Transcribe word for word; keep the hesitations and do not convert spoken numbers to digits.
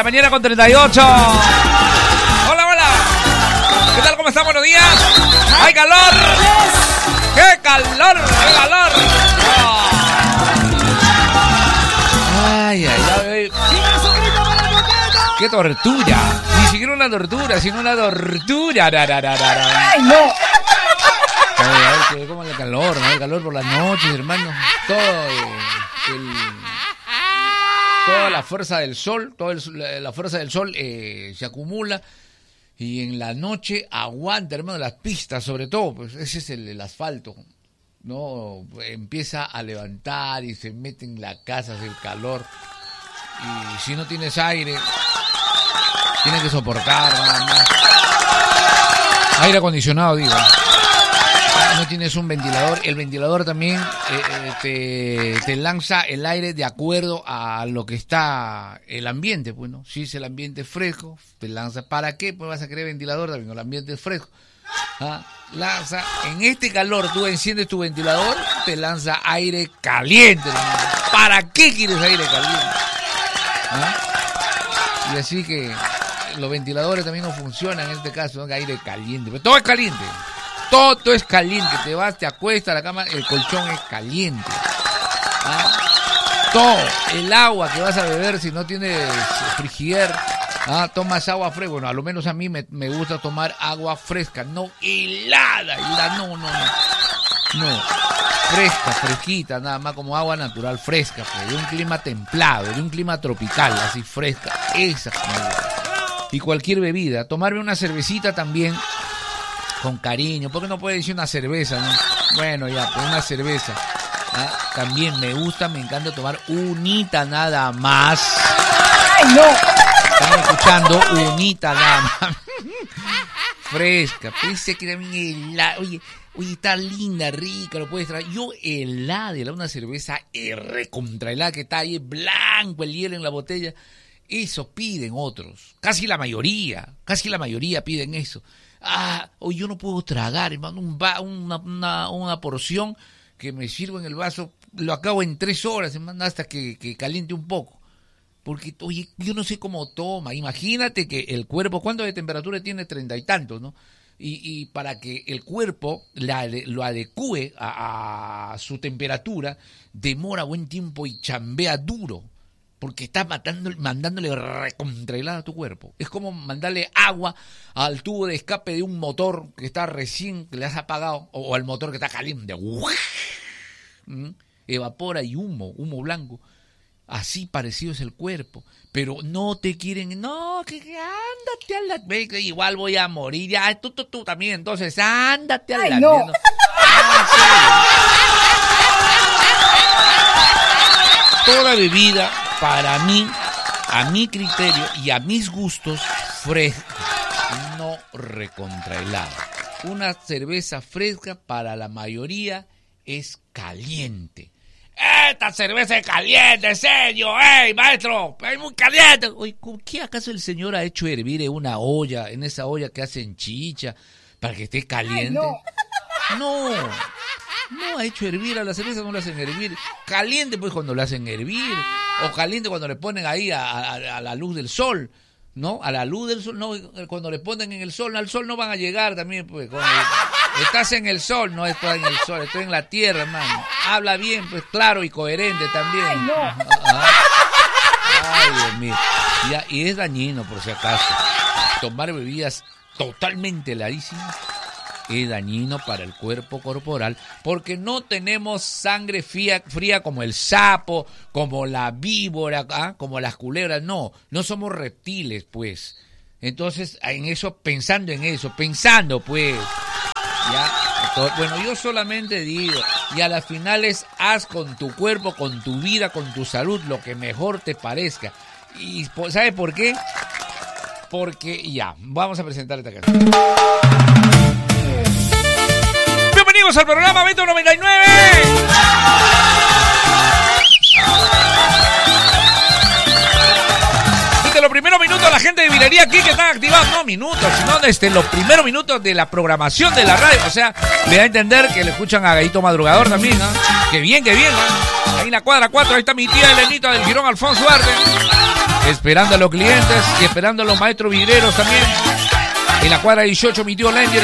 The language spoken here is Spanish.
mañana con treinta y ocho. Hola, hola. ¿Qué tal? ¿Cómo están? Buenos días. ¡Hay calor! ¡Qué calor! ¡Qué calor! Oh. Ay, ay, ay. ¡Qué tortura! Ni siquiera una tortura, sino una tortura. ¡Ay, no! Ay, ay, que como el calor, ¿no? El calor por las noches, hermano. Todo el... Toda la fuerza del sol, toda el, la fuerza del sol eh, se acumula y en la noche aguanta, hermano, las pistas, sobre todo, pues ese es el, el asfalto, ¿no? Empieza a levantar y se mete en la casa, hace el calor. Y si no tienes aire, tienes que soportar nada más. Aire acondicionado, digo. No tienes un ventilador, el ventilador también eh, te, te lanza el aire de acuerdo a lo que está el ambiente, pues, ¿no? Si es el ambiente fresco, te lanza. ¿Para qué? Pues vas a querer ventilador también, el ambiente es fresco. ¿Ah? Lanza, en este calor tú enciendes tu ventilador, te lanza aire caliente, hermano. ¿Para qué quieres aire caliente? ¿Ah? Y así que los ventiladores también no funcionan en este caso, ¿no? Aire caliente, pero todo es caliente. Todo es caliente, te vas, te acuestas a la cama, el colchón es caliente. ¿Ah? Todo, el agua que vas a beber si no tienes frigider, ¿ah? Tomas agua fresca. Bueno, a lo menos a mí me, me gusta tomar agua fresca, no helada, helada, no, no, no. No, fresca, fresquita, nada más como agua natural, fresca, pues, de un clima templado, de un clima tropical, así fresca, esa. Y cualquier bebida, tomarme una cervecita también. Con cariño, ¿por qué no puede decir una cerveza, no? Bueno, ya, pues una cerveza. ¿Ah? También me gusta, me encanta tomar unita nada más. ¡Ay, no! Están escuchando unita nada más. Fresca, pensé que también helada. Oye, oye, está linda, rica, lo puedes traer. Yo helada, una cerveza R contra helada que está ahí blanco, el hielo en la botella. Eso piden otros, casi la mayoría, casi la mayoría piden eso. Ah, hoy yo no puedo tragar, hermano, un va, una, una, una porción que me sirvo en el vaso, lo acabo en tres horas, hermano, hasta que, que caliente un poco. Porque, oye, yo no sé cómo toma. Imagínate que el cuerpo, ¿cuánto de temperatura tiene? Treinta y tantos, ¿no? Y, y para que el cuerpo la, lo adecue a, a su temperatura, demora buen tiempo y chambea duro. Porque estás matando, mandándole recontrahelada a tu cuerpo. Es como mandarle agua al tubo de escape de un motor que está recién, que le has apagado, o, o al motor que está caliente. ¿Mm? Evapora y humo, humo blanco. Así parecido es el cuerpo. Pero no te quieren, no, que, que ándate a la... Ve, igual voy a morir, ya, tú, tú, tú también, entonces ándate a la... Ay, no. Toda bebida, para mí, a mi criterio y a mis gustos, fresca, no recontrahelada. Una cerveza fresca para la mayoría es caliente. ¡Esta cerveza es caliente, señor! ¡Ey, maestro! ¡Es muy caliente! Oye, ¿qué acaso el señor ha hecho hervir en una olla, en esa olla que hacen chicha, para que esté caliente? Ay, no. no, no ha hecho hervir a la cerveza, no la hacen hervir. Caliente, pues, cuando la hacen hervir. O caliente cuando le ponen ahí a, a, a la luz del sol, ¿no? A la luz del sol, no, cuando le ponen en el sol, al sol no van a llegar también, pues. Cuando estás en el sol, no estás en el sol, estoy en la tierra, hermano. Habla bien, pues, claro y coherente también. Ay, no. Ajá. Ay, Dios mío. Ya, y es dañino, por si acaso. Tomar bebidas totalmente heladísimas es dañino para el cuerpo corporal, porque no tenemos sangre fría, fría como el sapo, como la víbora, ¿ah? Como las culebras. No, no somos reptiles, pues. Entonces, en eso, pensando en eso, pensando, pues, ya. Entonces, bueno, yo solamente digo, y a las finales haz con tu cuerpo, con tu vida, con tu salud, lo que mejor te parezca. Y ¿sabes por qué? Porque ya, vamos a presentar esta canción. Bienvenidos al programa Metro noventa y nueve. Desde los primeros minutos la gente de Vilería aquí que están activados, no minutos, sino desde los primeros minutos de la programación de la radio. O sea, me da a entender que le escuchan a Gallito Madrugador también, ¿no? Que bien, que bien, ¿no? Ahí en la cuadra cuatro, ahí está mi tía Elenita del Girón Alfonso Arte. Es esperando a los clientes y esperando a los maestros vidreros también. En la cuadra dieciocho, mi tío Langer,